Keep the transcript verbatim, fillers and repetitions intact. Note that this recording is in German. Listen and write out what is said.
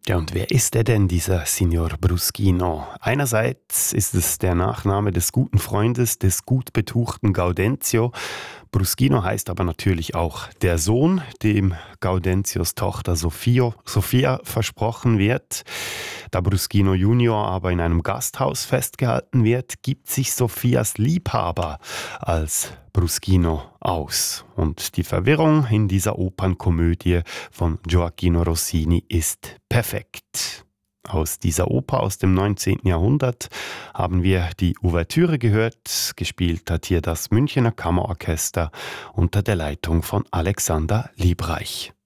Ja, und wer ist er denn, dieser Signor Bruschino? Einerseits ist es der Nachname des guten Freundes des gut betuchten Gaudenzio. Bruschino heißt aber natürlich auch der Sohn, dem Gaudenzios Tochter Sophia, Sophia versprochen wird. Da Bruschino Junior aber in einem Gasthaus festgehalten wird, gibt sich Sophias Liebhaber als Bruschino aus. Und die Verwirrung in dieser Opernkomödie von Gioacchino Rossini ist perfekt. Aus dieser Oper aus dem neunzehnten Jahrhundert haben wir die Ouvertüre gehört. Gespielt hat hier das Münchener Kammerorchester unter der Leitung von Alexander Liebreich.